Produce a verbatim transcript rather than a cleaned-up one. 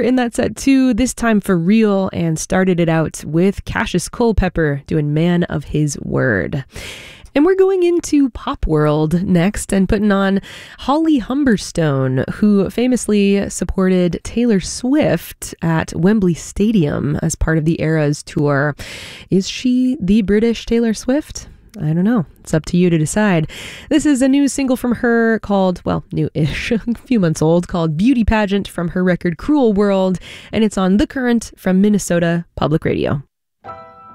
in that set too, this time for real, and started it out with Cassius Culpepper doing Man of His Word. And we're going into pop world next and putting on Holly Humberstone, who famously supported Taylor Swift at Wembley Stadium as part of the Eras tour. Is she the British Taylor Swift? I don't know. It's up to you to decide. This is a new single from her called, well, new-ish, a few months old, called Beauty Pageant from her record Cruel World, and it's on The Current from Minnesota Public Radio.